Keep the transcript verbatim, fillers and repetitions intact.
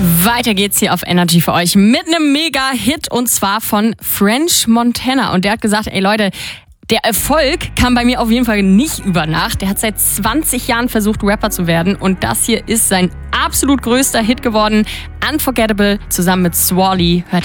Weiter geht's hier auf Energy für euch mit einem Mega-Hit und zwar von French Montana. Und der hat gesagt, ey Leute, der Erfolg kam bei mir auf jeden Fall nicht über Nacht. Der hat seit zwanzig Jahren versucht, Rapper zu werden und das hier ist sein absolut größter Hit geworden. Unforgettable zusammen mit Swally. Hört